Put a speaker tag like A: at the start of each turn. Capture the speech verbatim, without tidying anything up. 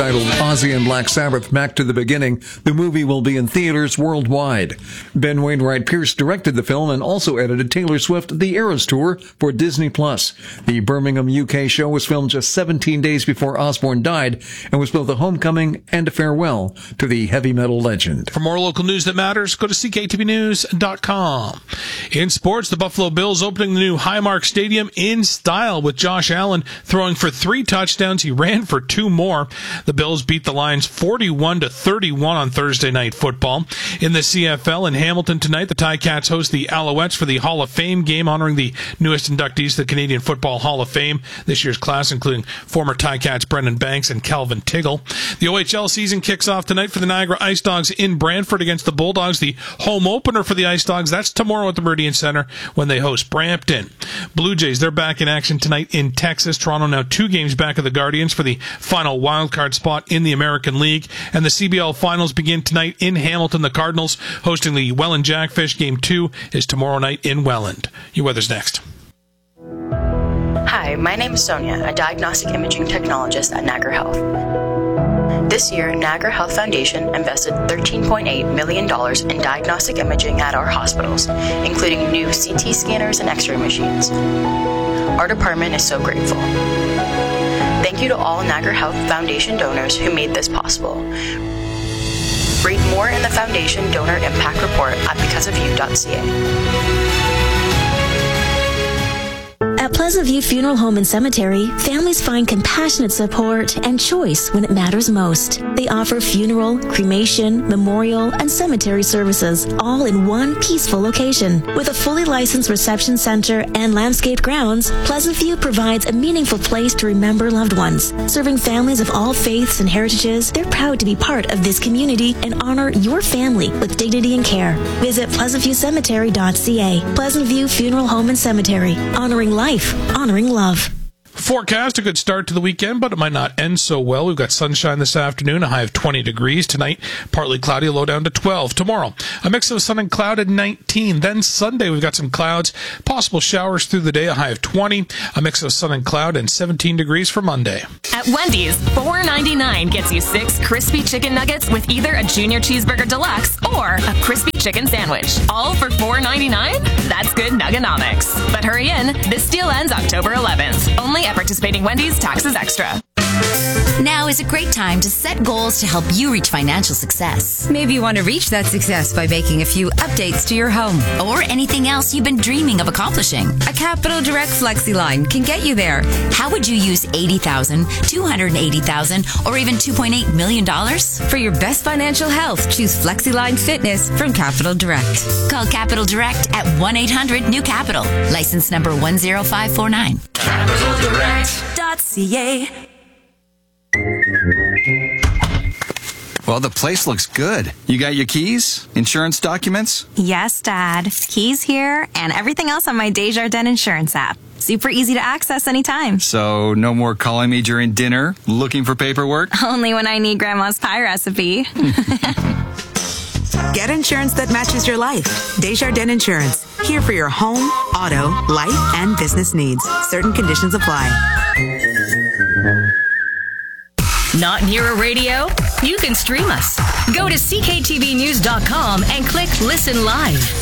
A: titled Ozzy and Black Sabbath Back to the Beginning, the movie will be in theaters worldwide. Ben Wainwright Pierce directed the film and also edited Taylor Swift The Eras Tour for Disney Plus. The Birmingham, U K show was filmed just seventeen days before Osbourne died and was both a homecoming and a farewell to the heavy metal legend.
B: For more local news that matters, go to C K T V news dot com. In sports, the Buffalo Bills opening the new Highmark Stadium in style with Josh Allen throwing for three touchdowns. He ran for two more. The Bills beat the Lions forty-one to thirty-one on Thursday Night Football. In the C F L in Hamilton tonight, the Ticats host the Alouettes for the Hall of Fame game, honoring the newest inductees to the Canadian Football Hall of Fame. This year's class including former Ticats Brendan Banks and Calvin Tiggle. The O H L season kicks off tonight for the Niagara Ice Dogs in Brantford against the Bulldogs. The home opener for the Ice Dogs, that's tomorrow at the Meridian Center when they host Brampton. Blue Jays, they're back in action tonight in Texas. Toronto now two games back of the Guardians for the final wildcard spot in the American League. And the C B L finals begin tonight in Hamilton. The Cardinals hosting the Welland Jackfish. Game two is tomorrow night in Welland. Your weather's next.
C: Hi, my name is Sonia, a diagnostic imaging technologist at Niagara Health. This year, Niagara Health Foundation invested thirteen point eight million dollars in diagnostic imaging at our hospitals, including new C T scanners and X-ray machines. Our department is so grateful. Thank you to all Niagara Health Foundation donors who made this possible. Read more in the Foundation Donor Impact Report at because of you dot c a.
D: At Pleasant View Funeral Home and Cemetery, families find compassionate support and choice when it matters most. They offer funeral, cremation, memorial, and cemetery services, all in one peaceful location. With a fully licensed reception center and landscaped grounds, Pleasant View provides a meaningful place to remember loved ones. Serving families of all faiths and heritages, they're proud to be part of this community and honor your family with dignity and care. Visit pleasant view cemetery dot c a. Pleasant View Funeral Home and Cemetery, honoring life. Honoring love.
B: Forecast, a good start to the weekend, but it might not end so well. We've got sunshine this afternoon, a high of twenty degrees. Tonight, partly cloudy, low down to twelve. Tomorrow, a mix of sun and cloud at nineteen. Then Sunday, we've got some clouds, possible showers through the day, a high of twenty. A mix of sun and cloud and seventeen degrees for Monday.
E: At Wendy's, four ninety-nine gets you six crispy chicken nuggets with either a Junior Cheeseburger Deluxe or a crispy chicken sandwich. All for four ninety-nine? That's good nuggonomics. But hurry in, this deal ends October eleventh. Only at participating Wendy's, taxes extra.
F: Now is a great time to set goals to help you reach financial success.
G: Maybe you want to reach that success by making a few updates to your home.
F: Or anything else you've been dreaming of accomplishing.
G: A Capital Direct FlexiLine can get you there.
F: How would you use eighty thousand dollars, two hundred eighty thousand dollars, or even two point eight million dollars?
G: For your best financial health, choose FlexiLine Fitness from Capital Direct.
F: Call Capital Direct at one eight hundred new capital. License number one zero five four nine.
H: capital direct dot c a.
I: Well, the place looks good. You got your keys? Insurance documents?
J: Yes, Dad. Keys here and everything else on my Desjardins Insurance app. Super easy to access anytime.
I: So, no more calling me during dinner, looking for paperwork?
J: Only when I need Grandma's pie recipe.
K: Get insurance that matches your life. Desjardins Insurance. Here for your home, auto, life, and business needs. Certain conditions apply.
E: Not near a radio? You can stream us. Go to c k t v news dot com and click Listen Live.